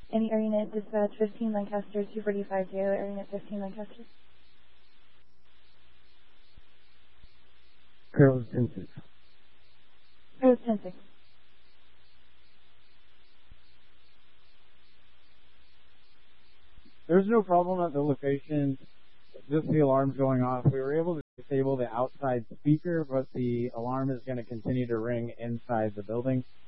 Any AreaNet dispatch 15 Lancaster 245 JO, AreaNet 15 Lancaster. Carlos 10-6. Carlos 10-6. There's no problem at the location, just the alarm's going off. We were able to disable the outside speaker, but the alarm is going to continue to ring inside the building.